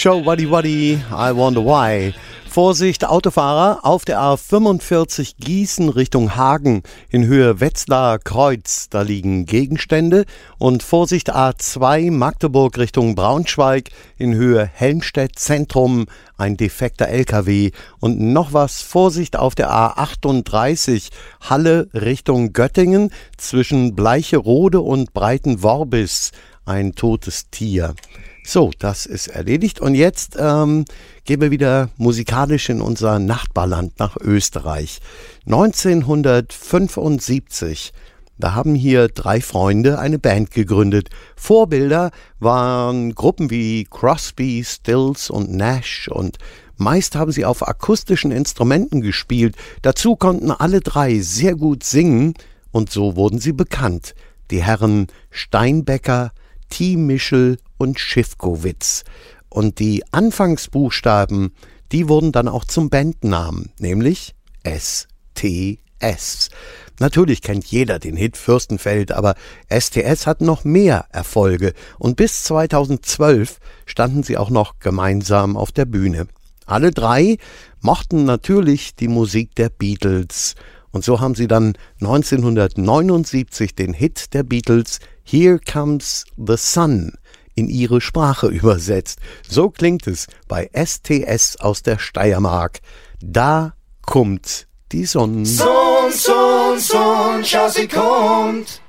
Show Waddy Waddy, I Wonder Why. Vorsicht Autofahrer auf der A45 Gießen Richtung Hagen in Höhe Wetzlar Kreuz, da liegen Gegenstände. Und Vorsicht A2 Magdeburg Richtung Braunschweig in Höhe Helmstedt Zentrum, ein defekter LKW. Und noch was, Vorsicht auf der A38 Halle Richtung Göttingen zwischen Bleicherode und Breitenworbis, ein totes Tier. So, das ist erledigt und jetzt gehen wir wieder musikalisch in unser Nachbarland nach Österreich. 1975, da haben hier 3 Freunde eine Band gegründet. Vorbilder waren Gruppen wie Crosby, Stills und Nash und meist haben sie auf akustischen Instrumenten gespielt. Dazu konnten alle 3 sehr gut singen und so wurden sie bekannt. Die Herren Steinbecker, T. Mischel und Schiffkowitz. Und die Anfangsbuchstaben, die wurden dann auch zum Bandnamen, nämlich STS. Natürlich kennt jeder den Hit Fürstenfeld, aber STS hat noch mehr Erfolge und bis 2012 standen sie auch noch gemeinsam auf der Bühne. Alle 3 mochten natürlich die Musik der Beatles und so haben sie dann 1979 den Hit der Beatles Here Comes the Sun in ihre Sprache übersetzt. So klingt es bei STS aus der Steiermark. Da kommt die Sonne. Sonn, Sonn, Sonn, schau sie kommt.